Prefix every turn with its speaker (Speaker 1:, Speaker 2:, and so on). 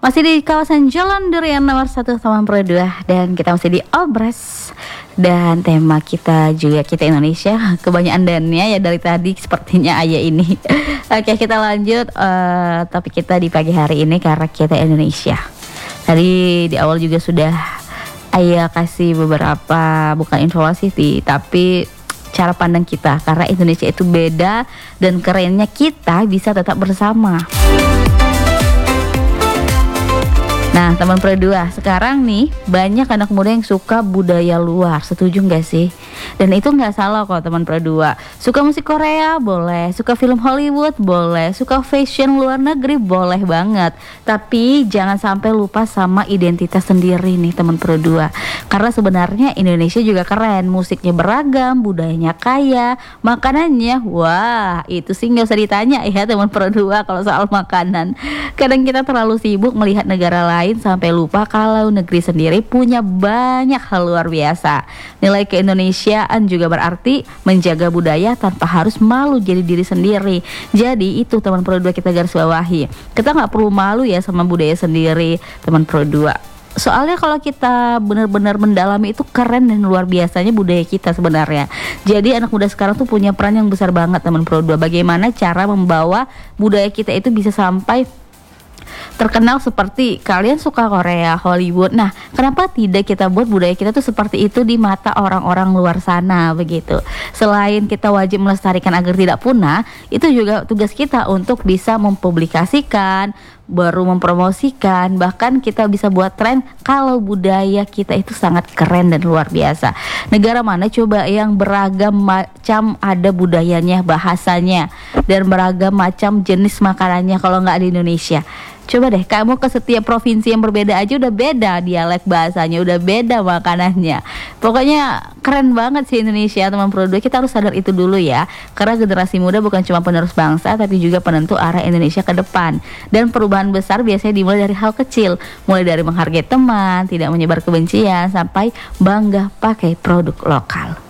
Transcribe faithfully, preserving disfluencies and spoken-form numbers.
Speaker 1: Masih di kawasan Jalan Durian nomor satu Taman Pro dua. Dan kita masih di Obras. Dan tema kita juga kita Indonesia. Kebanyakan dannya ya dari tadi sepertinya ayah ini. Oke, kita lanjut uh, topik kita di pagi hari ini karena kita Indonesia. Tadi di awal juga sudah ayah kasih beberapa, bukan informasi sih, tapi cara pandang kita, karena Indonesia itu beda dan kerennya kita bisa tetap bersama. Nah, teman Pro dua, sekarang nih banyak anak muda yang suka budaya luar, setuju nggak sih? Dan itu nggak salah kok teman Pro dua. Suka musik Korea boleh, suka film Hollywood boleh, suka fashion luar negeri boleh banget. Tapi jangan sampai lupa sama identitas sendiri nih teman Pro dua. Karena sebenarnya Indonesia juga keren, musiknya beragam, budayanya kaya, makanannya wah itu sih nggak usah ditanya ya teman Pro dua kalau soal makanan. Kadang kita terlalu sibuk melihat negara lain sampai lupa kalau negeri sendiri punya banyak hal luar biasa. Nilai keindonesiaan juga berarti menjaga budaya tanpa harus malu jadi diri sendiri. Jadi itu teman Pro dua kita garis bawahi. Kita nggak perlu malu ya sama budaya sendiri teman Pro dua. Soalnya kalau kita benar-benar mendalami itu keren dan luar biasanya budaya kita sebenarnya. Jadi anak muda sekarang tuh punya peran yang besar banget teman Pro dua. Bagaimana cara membawa budaya kita itu bisa sampai terkenal seperti kalian suka Korea, Hollywood. Nah, kenapa tidak kita buat budaya kita tuh seperti itu di mata orang-orang luar sana begitu. Selain kita wajib melestarikan agar tidak punah, itu juga tugas kita untuk bisa mempublikasikan, baru mempromosikan, bahkan kita bisa buat tren kalau budaya kita itu sangat keren dan luar biasa. Negara mana coba yang beragam macam ada budayanya, bahasanya, dan beragam macam jenis makanannya kalau nggak di Indonesia? Coba deh kamu ke setiap provinsi yang berbeda aja udah beda dialek bahasanya, udah beda makanannya. Pokoknya keren banget sih Indonesia teman Pro dua. Kita harus sadar itu dulu ya. Karena generasi muda bukan cuma penerus bangsa tapi juga penentu arah Indonesia ke depan. Dan perubahan besar biasanya dimulai dari hal kecil. Mulai dari menghargai teman, tidak menyebar kebencian, sampai bangga pakai produk lokal.